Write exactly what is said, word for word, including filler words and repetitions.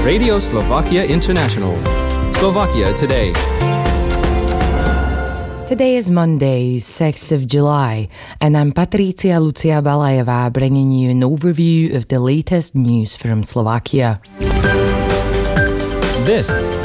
Radio Slovakia International. Slovakia Today. Today is Monday, sixth of July, and I'm Patricia Lucia Balajeva bringing you an overview of the latest news from Slovakia. This